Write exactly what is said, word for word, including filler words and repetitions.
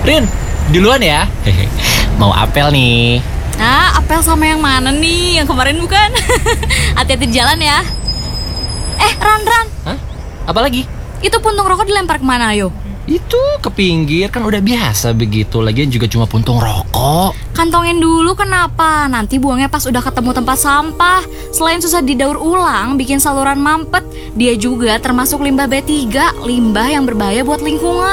Rin, duluan ya. Mau apel nih. Nah, apel sama yang mana nih? Yang kemarin bukan? Hati-hati di jalan ya. Eh, Ran, Ran. Hah? Apa lagi? Itu puntung rokok dilempar kemana, ayo? Itu ke pinggir, kan udah biasa begitu. Lagian juga cuma puntung rokok. Kantongin dulu kenapa? Nanti buangnya pas udah ketemu tempat sampah. Selain susah didaur ulang, bikin saluran mampet, dia juga termasuk limbah B tiga, limbah yang berbahaya buat lingkungan.